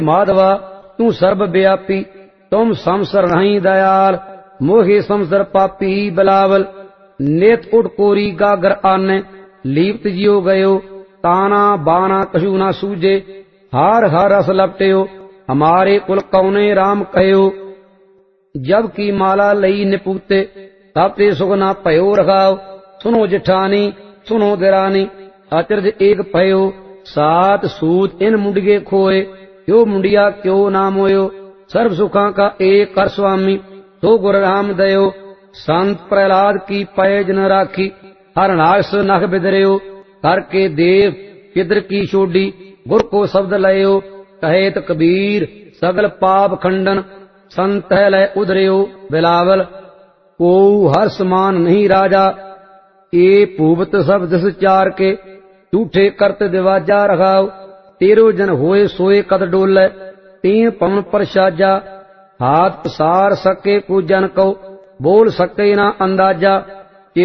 माधवा तू सर्व व्यापी, तुम समसर नहीं दयाल, मोहे समसर पापी बिलावल। नेत उठ कोरी गागर आने, लीप्त जियो गयो, ताना बाना कछु ना सूझे। हार हर रस लपटियो, हमारे कुल कौने राम कहो। जब की माला लई निपूते, तब ते सुख ना भयो रखाओ। सुनो जिठानी सुनो दिरानी, अचरज एक भयो। सात सूत इन मुंडिये खोए, यो मुंडिया क्यों ना मोयो। सर्व सुखा का एक कर स्वामी, तो गुर राम दयो। संत प्रहलाद की पैज न राखी, हर नाश नख बिदरयो। करके देव किदर की छोडी, गुर को शब्द लयो। कहेत कबीर सगल पाप खंडन, संत है लय उधरयो बिलावल। को हर समान नहीं राजा, ये पूवत सब दिस चार के। झूठे करत दिवाजा रखाओ, तेरो जन होए सोए कद डोले। तीन पवन पर साजा, हाथ पसार सके को जन को, बोल सके ना अंदाजा।